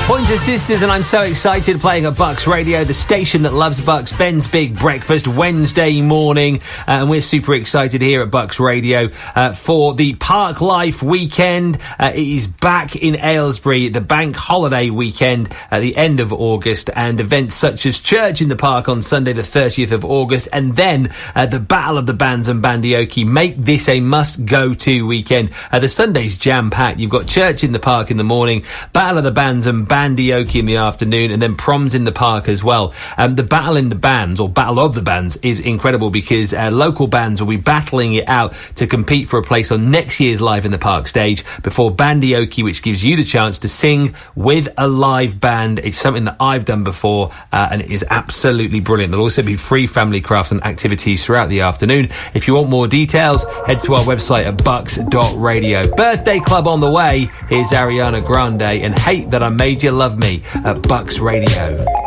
Pointer Sisters, and I'm so excited, playing at Bucks Radio, the station that loves Bucks. Ben's Big Breakfast, Wednesday morning, and we're super excited here at Bucks Radio for the Park Life weekend. It is back in Aylesbury, the bank holiday weekend at the end of August, and events such as Church in the Park on Sunday the 30th of August, and then the Battle of the Bands and Bandioki make this a must-go-to weekend. The Sunday's jam-packed. You've got Church in the Park in the morning, Battle of the Bands and Bandioki in the afternoon, and then Proms in the Park as well. The Battle in the Bands, or Battle of the Bands, is incredible because local bands will be battling it out to compete for a place on next year's Live in the Park stage before Bandioki, which gives you the chance to sing with a live band. It's something that I've done before, and it is absolutely brilliant. There'll also be free family crafts and activities throughout the afternoon. If you want more details, head to our website at bucks.radio. Birthday Club on the way. Here's Ariana Grande and Hate That I Made You Love Me at Bucks Radio.